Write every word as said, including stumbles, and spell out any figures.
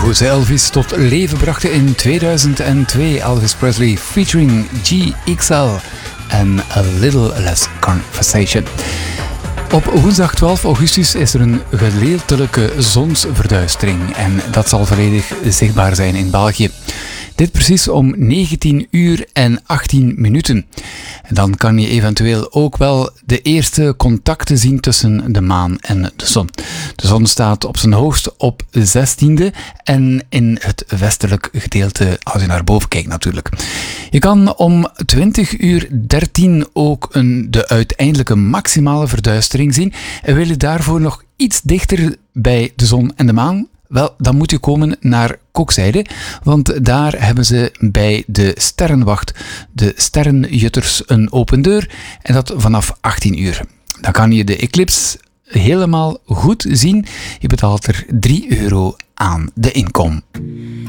Hoe ze Elvis tot leven brachten in tweeduizend twee. Elvis Presley featuring G X L en A Little Less Conversation. Op woensdag twaalf augustus is er een gedeeltelijke zonsverduistering en dat zal volledig zichtbaar zijn in België. Dit precies om negentien uur en achttien minuten. Dan kan je eventueel ook wel de eerste contacten zien tussen de maan en de zon. De zon staat op zijn hoogst op zestiende en in het westelijk gedeelte als je naar boven kijkt natuurlijk. Je kan om twintig uur dertien ook een, de uiteindelijke maximale verduistering zien. En wil je daarvoor nog iets dichter bij de zon en de maan? Wel, dan moet je komen naar Kokzijde, want daar hebben ze bij de Sterrenwacht, de Sterrenjutters, een open deur en dat vanaf achttien uur. Dan kan je de eclipse helemaal goed zien. Je betaalt er drie euro aan de inkom.